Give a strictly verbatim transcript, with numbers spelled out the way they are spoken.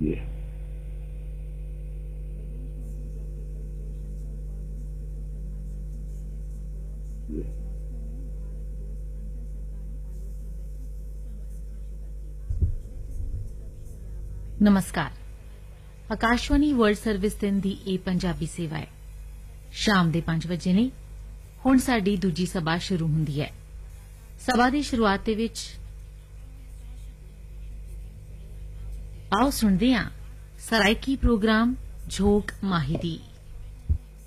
Yeah. Yeah. ਨਮਸਕਾਰ। Akashvani world service ਤਿੰਨ ਦੀ ਇਹ ਪੰਜਾਬੀ ਸੇਵਾ ਹੈ। ਸ਼ਾਮ ਦੇ ਪੰਜ ਵਜੇ ਨੇ। ਹੁਣ ਸਾਡੀ ਦੂਜੀ ਸਭਾ ਸ਼ੁਰੂ ਹੁੰਦੀ ਹੈ। ਸਭਾ ਦੀ ਸ਼ੁਰੂਆਤ ਦੇ ਵਿੱਚ ਆਓ ਸੁਣਦੇ ਹਾਂ ਸਰਾਇਕੀ ਪ੍ਰੋਗਰਾਮ ਝੋਕ ਮਾਹੀ ਦੀ।